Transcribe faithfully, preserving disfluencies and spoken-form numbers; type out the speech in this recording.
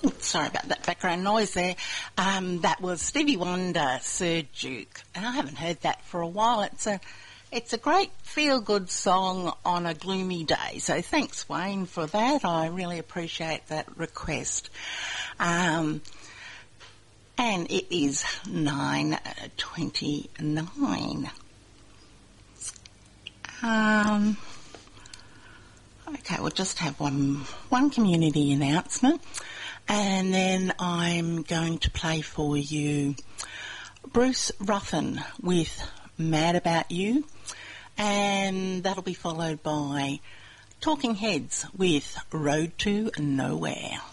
Sorry about that background noise there. Um, that was Stevie Wonder, Sir Duke, and I haven't heard that for a while. It's a, it's a great feel-good song on a gloomy day. So thanks, Wayne, for that. I really appreciate that request. Um, and it is nine twenty-nine. Um, okay, we'll just have one one community announcement. And then I'm going to play for you Bruce Ruffin with Mad About You, and that'll be followed by Talking Heads with Road to Nowhere.